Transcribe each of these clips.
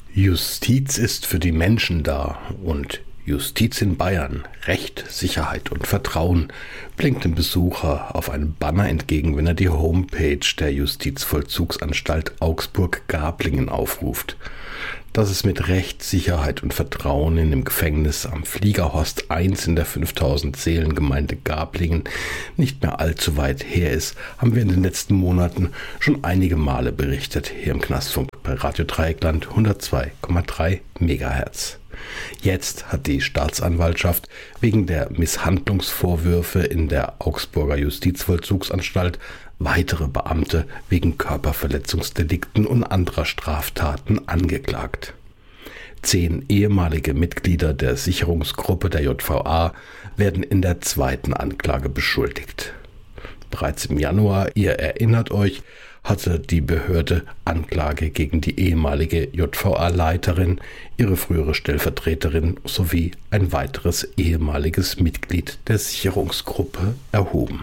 Justiz ist für die Menschen da und Justiz in Bayern, Recht, Sicherheit und Vertrauen blinkt dem Besucher auf einem Banner entgegen, wenn er die Homepage der Justizvollzugsanstalt Augsburg-Gablingen aufruft. Dass es mit Recht, Sicherheit und Vertrauen in dem Gefängnis am Fliegerhorst 1 in der 5000-Seelen-Gemeinde Gablingen nicht mehr allzu weit her ist, haben wir in den letzten Monaten schon einige Male berichtet, hier im Knastfunk bei Radio Dreieckland 102,3 MHz. Jetzt hat die Staatsanwaltschaft wegen der Misshandlungsvorwürfe in der Augsburger Justizvollzugsanstalt weitere Beamte wegen Körperverletzungsdelikten und anderer Straftaten angeklagt. 10 ehemalige Mitglieder der Sicherungsgruppe der JVA werden in der zweiten Anklage beschuldigt. Bereits im Januar, ihr erinnert euch, hatte die Behörde Anklage gegen die ehemalige JVA-Leiterin, ihre frühere Stellvertreterin sowie ein weiteres ehemaliges Mitglied der Sicherungsgruppe erhoben.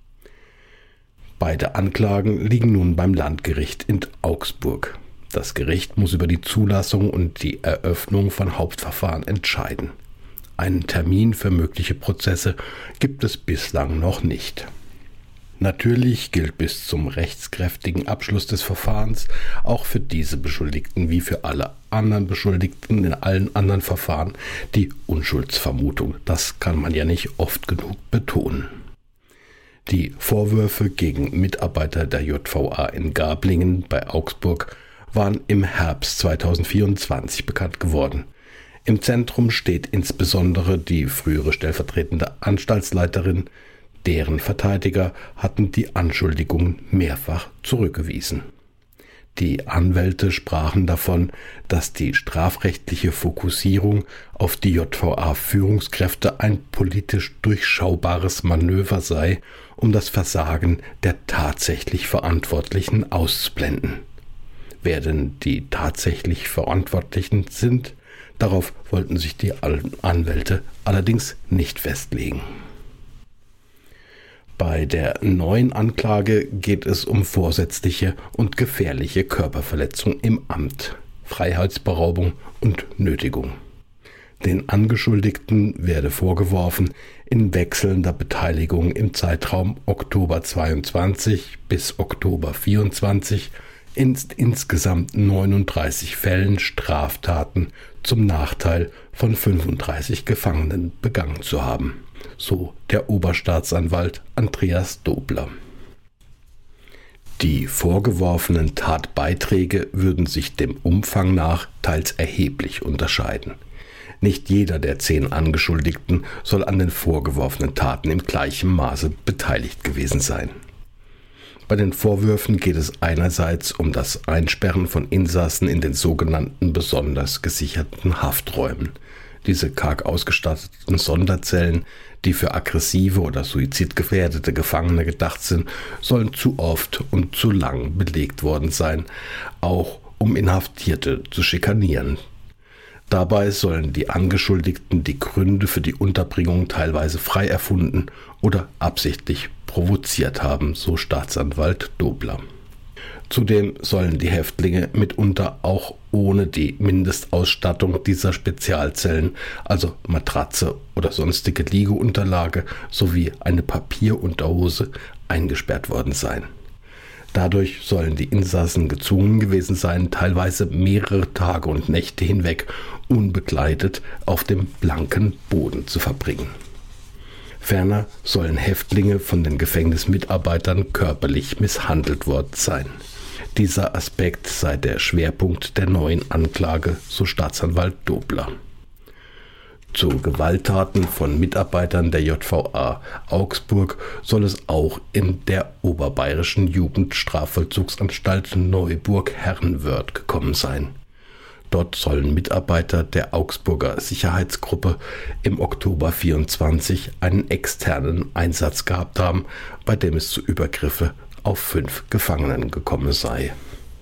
Beide Anklagen liegen nun beim Landgericht in Augsburg. Das Gericht muss über die Zulassung und die Eröffnung von Hauptverfahren entscheiden. Einen Termin für mögliche Prozesse gibt es bislang noch nicht. Natürlich gilt bis zum rechtskräftigen Abschluss des Verfahrens auch für diese Beschuldigten wie für alle anderen Beschuldigten in allen anderen Verfahren die Unschuldsvermutung. Das kann man ja nicht oft genug betonen. Die Vorwürfe gegen Mitarbeiter der JVA in Gablingen bei Augsburg waren im Herbst 2024 bekannt geworden. Im Zentrum steht insbesondere die frühere stellvertretende Anstaltsleiterin. Deren Verteidiger hatten die Anschuldigungen mehrfach zurückgewiesen. Die Anwälte sprachen davon, dass die strafrechtliche Fokussierung auf die JVA-Führungskräfte ein politisch durchschaubares Manöver sei, um das Versagen der tatsächlich Verantwortlichen auszublenden. Wer denn die tatsächlich Verantwortlichen sind, darauf wollten sich die Anwälte allerdings nicht festlegen. Bei der neuen Anklage geht es um vorsätzliche und gefährliche Körperverletzung im Amt, Freiheitsberaubung und Nötigung. Den Angeschuldigten werde vorgeworfen, in wechselnder Beteiligung im Zeitraum Oktober 22 bis Oktober 24 in insgesamt 39 Fällen Straftaten zum Nachteil von 35 Gefangenen begangen zu haben. So der Oberstaatsanwalt Andreas Dobler. Die vorgeworfenen Tatbeiträge würden sich dem Umfang nach teils erheblich unterscheiden. Nicht jeder der 10 Angeschuldigten soll an den vorgeworfenen Taten im gleichen Maße beteiligt gewesen sein. Bei den Vorwürfen geht es einerseits um das Einsperren von Insassen in den sogenannten besonders gesicherten Hafträumen. Diese karg ausgestatteten Sonderzellen, die für aggressive oder suizidgefährdete Gefangene gedacht sind, sollen zu oft und zu lang belegt worden sein, auch um Inhaftierte zu schikanieren. Dabei sollen die Angeschuldigten die Gründe für die Unterbringung teilweise frei erfunden oder absichtlich provoziert haben, so Staatsanwalt Dobler. Zudem sollen die Häftlinge mitunter auch ohne die Mindestausstattung dieser Spezialzellen, also Matratze oder sonstige Liegeunterlage sowie eine Papierunterhose, eingesperrt worden sein. Dadurch sollen die Insassen gezwungen gewesen sein, teilweise mehrere Tage und Nächte hinweg unbegleitet auf dem blanken Boden zu verbringen. Ferner sollen Häftlinge von den Gefängnismitarbeitern körperlich misshandelt worden sein. Dieser Aspekt sei der Schwerpunkt der neuen Anklage, so Staatsanwalt Dobler. Zu Gewalttaten von Mitarbeitern der JVA Augsburg soll es auch in der oberbayerischen Jugendstrafvollzugsanstalt Neuburg-Herrenwörth gekommen sein. Dort sollen Mitarbeiter der Augsburger Sicherheitsgruppe im Oktober 24 einen externen Einsatz gehabt haben, bei dem es zu Übergriffen auf 5 Gefangenen gekommen sei.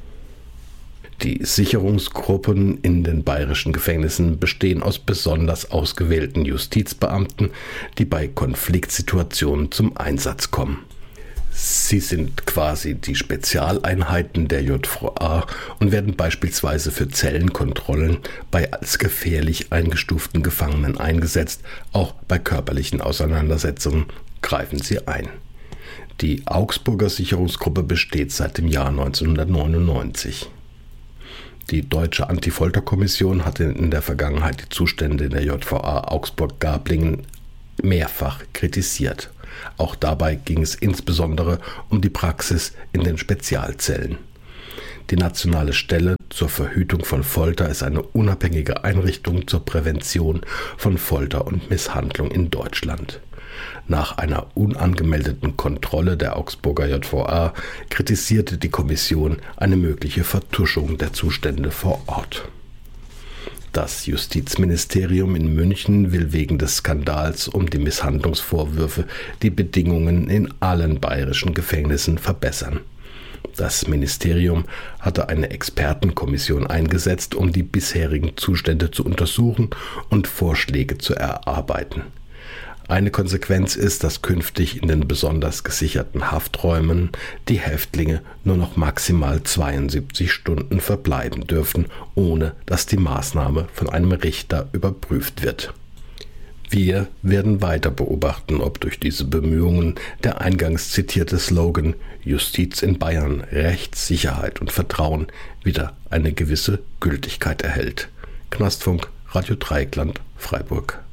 Die Sicherungsgruppen in den bayerischen Gefängnissen bestehen aus besonders ausgewählten Justizbeamten, die bei Konfliktsituationen zum Einsatz kommen. Sie sind quasi die Spezialeinheiten der JVA und werden beispielsweise für Zellenkontrollen bei als gefährlich eingestuften Gefangenen eingesetzt. Auch bei körperlichen Auseinandersetzungen greifen sie ein. Die Augsburger Sicherungsgruppe besteht seit dem Jahr 1999. Die Deutsche Antifolterkommission hatte in der Vergangenheit die Zustände in der JVA Augsburg-Gablingen mehrfach kritisiert. Auch dabei ging es insbesondere um die Praxis in den Spezialzellen. Die Nationale Stelle zur Verhütung von Folter ist eine unabhängige Einrichtung zur Prävention von Folter und Misshandlung in Deutschland. Nach einer unangemeldeten Kontrolle der Augsburger JVA kritisierte die Kommission eine mögliche Vertuschung der Zustände vor Ort. Das Justizministerium in München will wegen des Skandals um die Misshandlungsvorwürfe die Bedingungen in allen bayerischen Gefängnissen verbessern. Das Ministerium hatte eine Expertenkommission eingesetzt, um die bisherigen Zustände zu untersuchen und Vorschläge zu erarbeiten. Eine Konsequenz ist, dass künftig in den besonders gesicherten Hafträumen die Häftlinge nur noch maximal 72 Stunden verbleiben dürfen, ohne dass die Maßnahme von einem Richter überprüft wird. Wir werden weiter beobachten, ob durch diese Bemühungen der eingangs zitierte Slogan »Justiz in Bayern, Recht, Sicherheit und Vertrauen« wieder eine gewisse Gültigkeit erhält. Knastfunk, Radio Dreieckland, Freiburg.